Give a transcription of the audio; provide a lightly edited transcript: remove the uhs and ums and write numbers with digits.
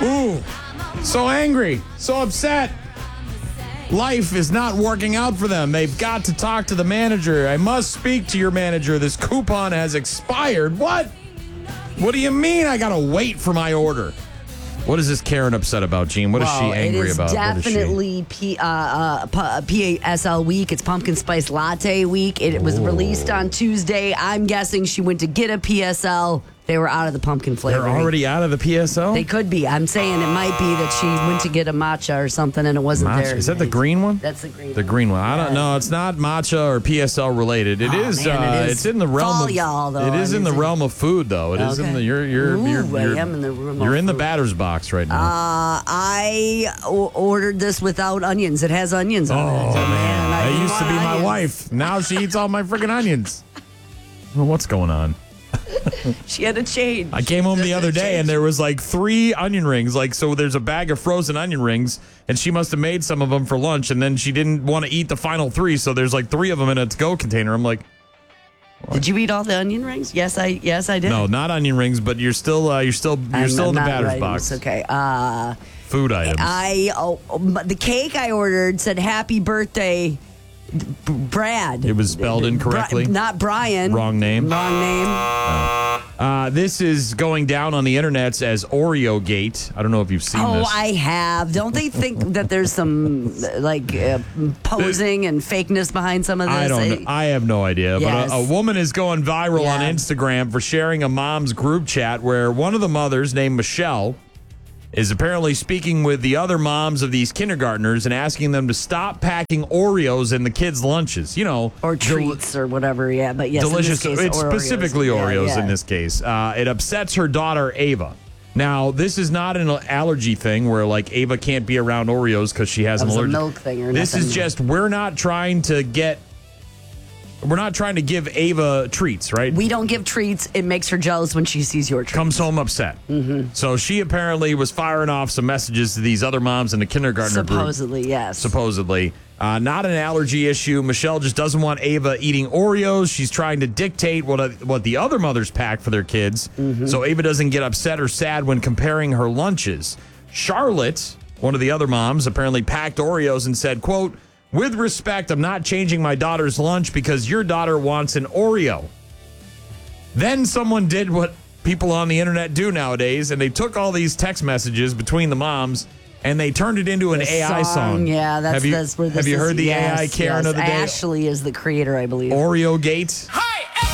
Ooh, so angry, so upset. Life is not working out for them. They've got to talk to the manager. I must speak to your manager. This coupon has expired. What? What do you mean I got to wait for my order? What is this Karen upset about, Gene? What is she angry about? It is definitely PSL week. It's pumpkin spice latte week. It was released on Tuesday. I'm guessing she went to get a PSL. They were out of the pumpkin flavor. They're already out of the PSL? They could be. I'm saying it might be that she went to get a matcha or something and it wasn't there. Is that the green one? That's the green one. The green one. I don't know. It's not matcha or PSL related. It is. It's in the realm of. Y'all, though. It is in the realm of food, though. It is in the. You're I am in the realm. You're of in the food. batter's box right now. I ordered this without onions. It has onions on it. Oh man, I that used to be my onions. wife. Now she eats all my freaking onions. Well, what's going on? She had to change. I came home the other day and there was like 3 onion rings. Like, so there's a bag of frozen onion rings and she must have made some of them for lunch and then she didn't want to eat the final 3. So there's like 3 of them in a to-go container. I'm like, Did you eat all the onion rings? Yes, I did. no, not onion rings, but you're still in the batter's box. Okay. Food items. The cake I ordered said happy birthday, Brad. It was spelled incorrectly. Not Brian. Wrong name. Wrong name. This is going down on the internets as Oreo Gate. I don't know if you've seen this. I have. Don't they think that there's some posing and fakeness behind some of this? I don't know. I have no idea. Yes. But a woman is going viral on Yeah. Instagram for sharing a mom's group chat where one of the mothers, named Michelle, is apparently speaking with the other moms of these kindergartners and asking them to stop packing Oreos in the kids' lunches. You know, or treats or whatever. Yeah, but yes, delicious. In this case, it's Oreos. specifically Oreos Yeah. in this case. It upsets her daughter Ava. Now, this is not an allergy thing where like Ava can't be around Oreos because she has an allergy. A milk thing or this nothing. is just we're not trying to give Ava treats, right? We don't give treats. It makes her jealous when she sees your treats. Comes home upset. Mm-hmm. So she apparently was firing off some messages to these other moms in the kindergartner group. Supposedly, yes. Supposedly. Not an allergy issue. Michelle just doesn't want Ava eating Oreos. She's trying to dictate what the other mothers pack for their kids. Mm-hmm. So Ava doesn't get upset or sad when comparing her lunches. Charlotte, one of the other moms, apparently packed Oreos and said, quote, "With respect, I'm not changing my daughter's lunch because your daughter wants an Oreo." Then someone did what people on the internet do nowadays, and they took all these text messages between the moms and they turned it into an AI song. Yeah, that's where this Have you is. heard the Yes, AI Karen yes. of the day? Ashley is the creator, I believe. Oreo Gate.